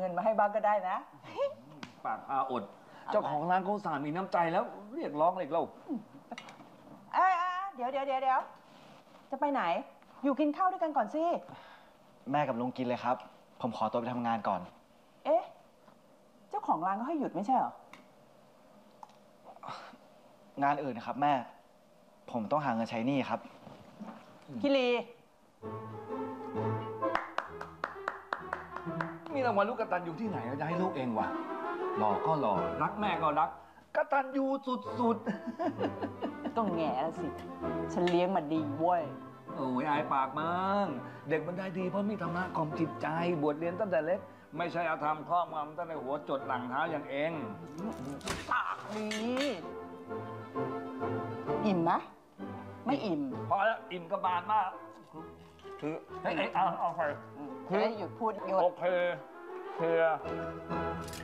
นมาให้บ้างก็ได้นะปากอาอดเจ้าของร้านเขาสารมีน้ำใจแล้วเรียกร้องอะไรเราเดี๋ยวจะไปไหนอยู่กินข้าวด้วยกันก่อนสิแม่กับลุงกินเลยครับผมขอตัวไปทำงานก่อนเอ๊ะเจ้าของร้านก็ให้หยุดไม่ใช่เหรองานอื่นนะครับแม่ผมต้องหาเงินใช้หนี้ครับคิรีมีรางวัลลูกกตัญญูที่ไหนจะให้ลูกเองวะหล่อก็หล่อรักแม่ก็รักกตัญญูสุดๆก็แง่แล้วสิฉันเลี้ยงมาดีเว้ยโอ้ยอายปากมั้งเด็กมันได้ดีเพราะมีธรรมะกล่อมจิตใจบวชเรียนตั้งแต่เล็กไม่ใช่เอาทำครอบงำตั้งแต่หัวจดหลังเท้าอย่างเองปากนี้อิ่มไหมไม่อิ่มพอแล้วอิ่มก็บานมากคือเอาไปคือหยุดพูดหยุดโอเคเคลียร์